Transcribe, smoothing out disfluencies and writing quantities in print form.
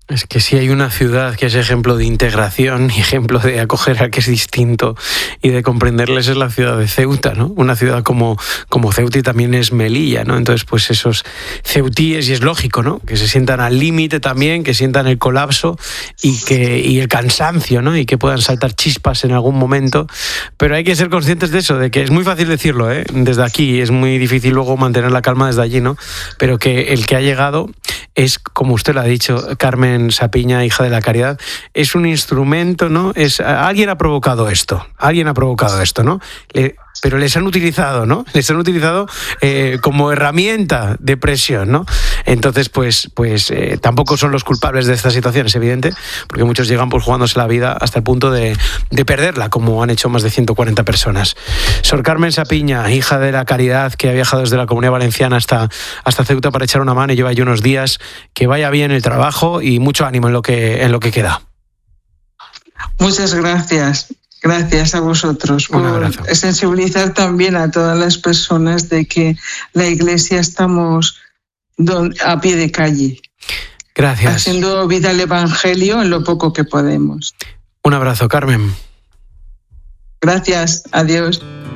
Es que si hay una ciudad que es ejemplo de integración y ejemplo de acoger al que es distinto y de comprenderles, es la ciudad de Ceuta, ¿no? Una ciudad como Ceuta, y también es Melilla, ¿no? Entonces, pues esos ceutíes, y es lógico, ¿no? Que se sientan al límite también, que sientan el colapso y el cansancio, ¿no? Y que puedan saltar chispas en algún momento. Pero hay que ser conscientes de eso, de que es muy fácil decirlo, ¿eh? Desde aquí, es muy difícil luego mantener la calma desde allí, ¿no? Pero que el que ha llegado es, como usted lo ha dicho, Carmen Sapiña, hija de la Caridad, es un instrumento, ¿no? Alguien ha provocado esto, ¿no? Pero les han utilizado, ¿no? Les han utilizado como herramienta de presión, ¿no? Entonces, pues tampoco son los culpables de esta situación, es evidente, porque muchos llegan pues jugándose la vida hasta el punto de perderla, como han hecho más de 140 personas. Sor Carmen Sapiña, hija de la Caridad, que ha viajado desde la Comunidad Valenciana hasta Ceuta para echar una mano y lleva allí unos días, que vaya bien el trabajo y mucho ánimo en lo que queda. Muchas gracias. Gracias a vosotros por sensibilizar también a todas las personas de que la Iglesia estamos a pie de calle. Gracias. Haciendo vida al Evangelio en lo poco que podemos. Un abrazo, Carmen. Gracias. Adiós.